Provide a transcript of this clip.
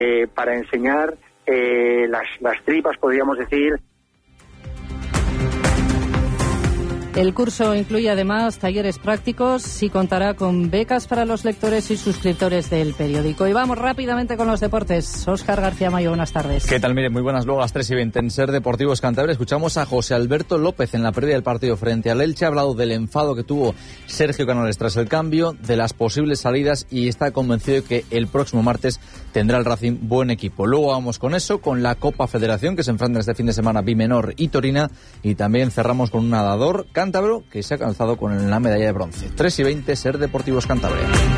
para enseñar las tripas, podríamos decir. El curso incluye además talleres prácticos y contará con becas para los lectores y suscriptores del periódico. Y vamos rápidamente con los deportes. Óscar García Mayo, buenas tardes. ¿Qué tal? Mire, muy buenas. Luego a las 3:20 en Ser Deportivos Cantabria escuchamos a José Alberto López en la pérdida del partido frente al Elche. Ha hablado del enfado que tuvo Sergio Canales tras el cambio, de las posibles salidas y está convencido de que el próximo martes tendrá el Racing buen equipo. Luego vamos con eso, con la Copa Federación que se enfrentan este fin de semana Bimenor y Torina, y también cerramos con un nadador cántabro que se ha alcanzado con la medalla de bronce. 3:20, Ser Deportivos Cantabria.